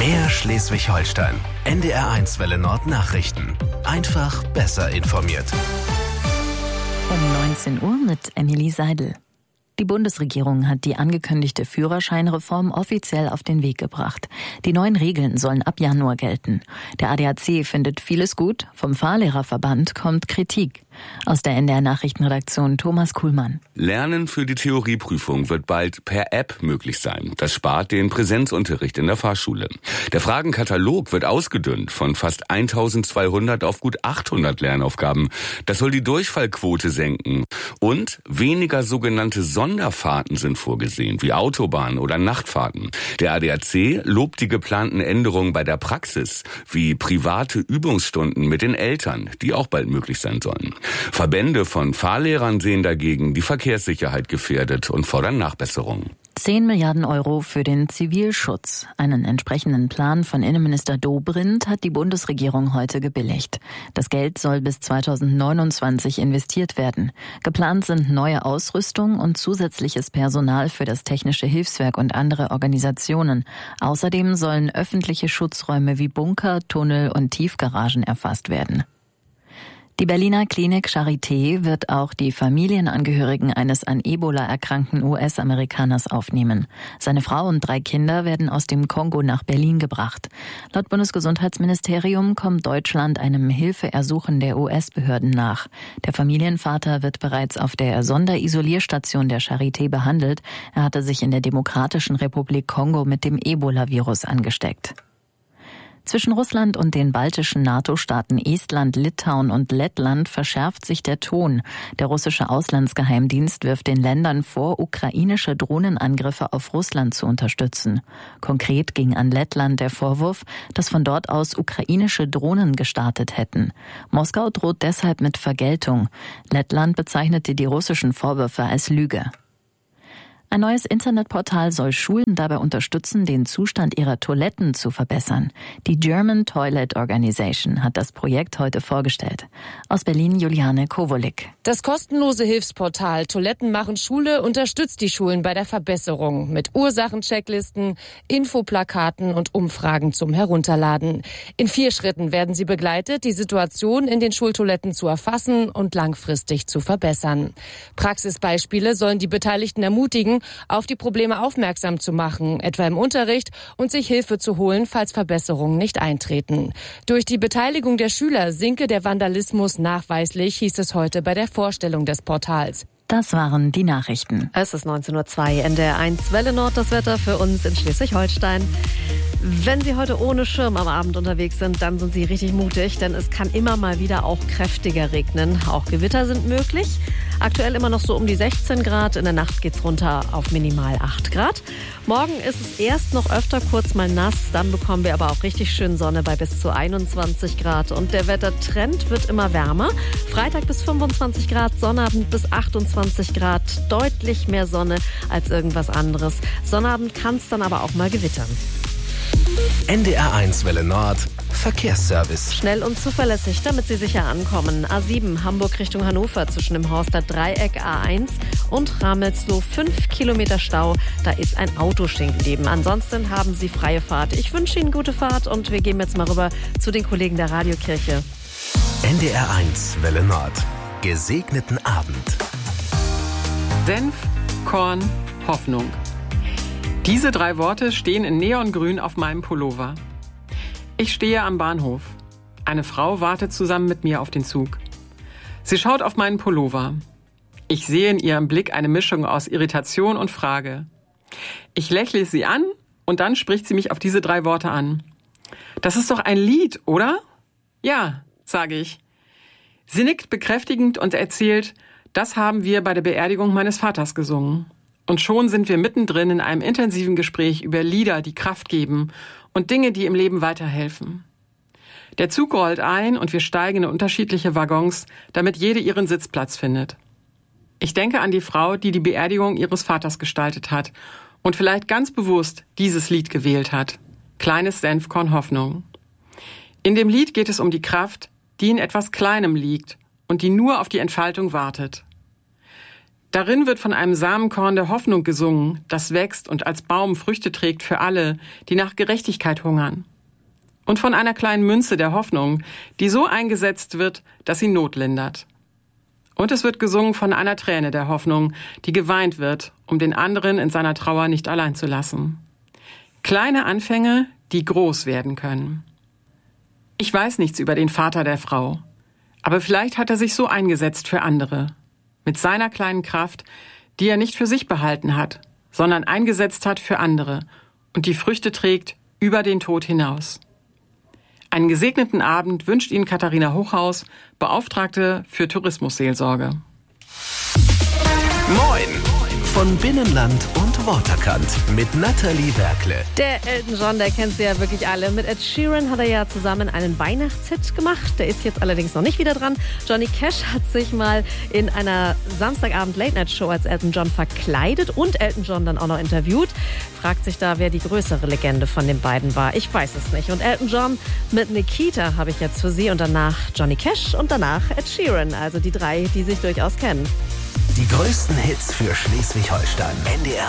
Mehr Schleswig-Holstein. NDR1 Welle Nord Nachrichten. Einfach besser informiert. Um 19 Uhr mit Emilie Seidel. Die Bundesregierung hat die angekündigte Führerscheinreform offiziell auf den Weg gebracht. Die neuen Regeln sollen ab Januar gelten. Der ADAC findet vieles gut, vom Fahrlehrerverband kommt Kritik. Aus der NDR-Nachrichtenredaktion Thomas Kuhlmann. Lernen für die Theorieprüfung wird bald per App möglich sein. Das spart den Präsenzunterricht in der Fahrschule. Der Fragenkatalog wird ausgedünnt von fast 1200 auf gut 800 Lernaufgaben. Das soll die Durchfallquote senken. Und weniger sogenannte Sonderfahrten sind vorgesehen, wie Autobahnen oder Nachtfahrten. Der ADAC lobt die geplanten Änderungen bei der Praxis, wie private Übungsstunden mit den Eltern, die auch bald möglich sein sollen. Verbände von Fahrlehrern sehen dagegen die Verkehrssicherheit gefährdet und fordern Nachbesserungen. 10 Milliarden Euro für den Zivilschutz. Einen entsprechenden Plan von Innenminister Dobrindt hat die Bundesregierung heute gebilligt. Das Geld soll bis 2029 investiert werden. Geplant sind neue Ausrüstung und zusätzliches Personal für das Technische Hilfswerk und andere Organisationen. Außerdem sollen öffentliche Schutzräume wie Bunker, Tunnel und Tiefgaragen erfasst werden. Die Berliner Klinik Charité wird auch die Familienangehörigen eines an Ebola erkrankten US-Amerikaners aufnehmen. Seine Frau und 3 Kinder werden aus dem Kongo nach Berlin gebracht. Laut Bundesgesundheitsministerium kommt Deutschland einem Hilfeersuchen der US-Behörden nach. Der Familienvater wird bereits auf der Sonderisolierstation der Charité behandelt. Er hatte sich in der Demokratischen Republik Kongo mit dem Ebola-Virus angesteckt. Zwischen Russland und den baltischen NATO-Staaten Estland, Litauen und Lettland verschärft sich der Ton. Der russische Auslandsgeheimdienst wirft den Ländern vor, ukrainische Drohnenangriffe auf Russland zu unterstützen. Konkret ging an Lettland der Vorwurf, dass von dort aus ukrainische Drohnen gestartet hätten. Moskau droht deshalb mit Vergeltung. Lettland bezeichnete die russischen Vorwürfe als Lüge. Ein neues Internetportal soll Schulen dabei unterstützen, den Zustand ihrer Toiletten zu verbessern. Die German Toilet Organization hat das Projekt heute vorgestellt. Aus Berlin Juliane Kowolik. Das kostenlose Hilfsportal Toiletten machen Schule unterstützt die Schulen bei der Verbesserung mit Ursachenchecklisten, Infoplakaten und Umfragen zum Herunterladen. In 4 Schritten werden sie begleitet, die Situation in den Schultoiletten zu erfassen und langfristig zu verbessern. Praxisbeispiele sollen die Beteiligten ermutigen, auf die Probleme aufmerksam zu machen, etwa im Unterricht, und sich Hilfe zu holen, falls Verbesserungen nicht eintreten. Durch die Beteiligung der Schüler sinke der Vandalismus nachweislich, hieß es heute bei der Vorstellung des Portals. Das waren die Nachrichten. Es ist 19:02 Uhr, NDR1 Welle Nord, das Wetter für uns in Schleswig-Holstein. Wenn Sie heute ohne Schirm am Abend unterwegs sind, dann sind Sie richtig mutig, denn es kann immer mal wieder auch kräftiger regnen. Auch Gewitter sind möglich. Aktuell immer noch so um die 16 Grad. In der Nacht geht's runter auf minimal 8 Grad. Morgen ist es erst noch öfter kurz mal nass. Dann bekommen wir aber auch richtig schön Sonne bei bis zu 21 Grad. Und der Wettertrend wird immer wärmer. Freitag bis 25 Grad, Sonnabend bis 28 Grad. Deutlich mehr Sonne als irgendwas anderes. Sonnabend kann es dann aber auch mal gewittern. NDR1 Welle Nord Verkehrsservice. Schnell und zuverlässig, damit Sie sicher ankommen. A7 Hamburg Richtung Hannover zwischen dem Horster Dreieck A1 und Ramelsloh 5 Kilometer Stau. Da ist ein Auto stehen geblieben. Ansonsten haben Sie freie Fahrt. Ich wünsche Ihnen gute Fahrt und wir gehen jetzt mal rüber zu den Kollegen der Radiokirche. NDR1 Welle Nord. Gesegneten Abend. Senf, Korn, Hoffnung. Diese 3 Worte stehen in Neongrün auf meinem Pullover. Ich stehe am Bahnhof. Eine Frau wartet zusammen mit mir auf den Zug. Sie schaut auf meinen Pullover. Ich sehe in ihrem Blick eine Mischung aus Irritation und Frage. Ich lächle sie an und dann spricht sie mich auf diese 3 Worte an. Das ist doch ein Lied, oder? Ja, sage ich. Sie nickt bekräftigend und erzählt, das haben wir bei der Beerdigung meines Vaters gesungen. Und schon sind wir mittendrin in einem intensiven Gespräch über Lieder, die Kraft geben und Dinge, die im Leben weiterhelfen. Der Zug rollt ein und wir steigen in unterschiedliche Waggons, damit jede ihren Sitzplatz findet. Ich denke an die Frau, die die Beerdigung ihres Vaters gestaltet hat und vielleicht ganz bewusst dieses Lied gewählt hat. Kleines Senfkorn Hoffnung. In dem Lied geht es um die Kraft, die in etwas Kleinem liegt und die nur auf die Entfaltung wartet. Darin wird von einem Samenkorn der Hoffnung gesungen, das wächst und als Baum Früchte trägt für alle, die nach Gerechtigkeit hungern. Und von einer kleinen Münze der Hoffnung, die so eingesetzt wird, dass sie Not lindert. Und es wird gesungen von einer Träne der Hoffnung, die geweint wird, um den anderen in seiner Trauer nicht allein zu lassen. Kleine Anfänge, die groß werden können. Ich weiß nichts über den Vater der Frau, aber vielleicht hat er sich so eingesetzt für andere. Mit seiner kleinen Kraft, die er nicht für sich behalten hat, sondern eingesetzt hat für andere und die Früchte trägt über den Tod hinaus. Einen gesegneten Abend wünscht Ihnen Katharina Hochhaus, Beauftragte für Tourismusseelsorge. Moin! Von Binnenland und Waterkant mit Nathalie Berkle. Der Elton John, der kennt sie ja wirklich alle. Mit Ed Sheeran hat er ja zusammen einen Weihnachtshit gemacht. Der ist jetzt allerdings noch nicht wieder dran. Johnny Cash hat sich mal in einer Samstagabend-Late-Night-Show als Elton John verkleidet und Elton John dann auch noch interviewt. Fragt sich da, wer die größere Legende von den beiden war. Ich weiß es nicht. Und Elton John mit Nikita habe ich jetzt für Sie und danach Johnny Cash und danach Ed Sheeran. Also die drei, die sich durchaus kennen. Die größten Hits für Schleswig-Holstein. NDR